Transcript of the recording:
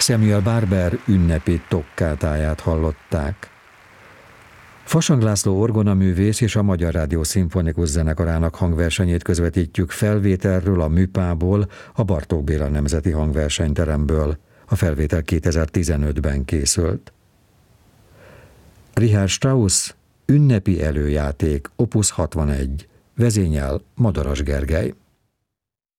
Samuel Barber ünnepi tokkátáját hallották. Fasang László orgonaművész és a Magyar Rádió Szimfonikus Zenekarának hangversenyét közvetítjük felvételről a Műpából, a Bartók Béla Nemzeti Hangversenyteremből. A felvétel 2015-ben készült. Richard Strauss ünnepi előjáték, Opus 61, vezényel Madaras Gergely.